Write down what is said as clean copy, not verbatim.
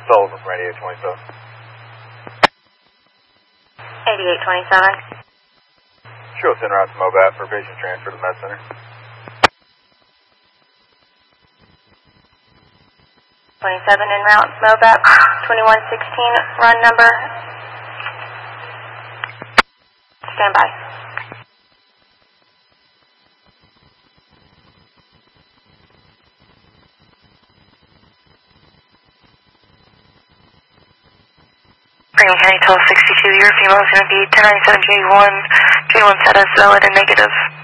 Sullivan from 8827. 8827. Show us en route to Mobat for patient transfer to the Med Center. 27 en route, Mobat, 2116, run number. Stand by. Brigham County 1262, your female is going to be 1097 J1 status valid and negative.